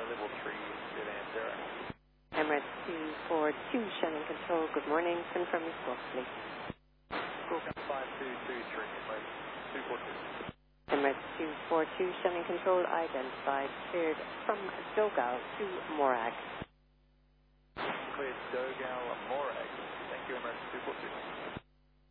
level 3, good answer. Emirates 242, Shannon Control, good morning. Confirm your score, please. Squawk 5223, Emirates 242. Emirates 242, Shannon Control, identified, cleared from Dogal to Morag. Cleared Dogal, Morag. Thank you, Emirates 242.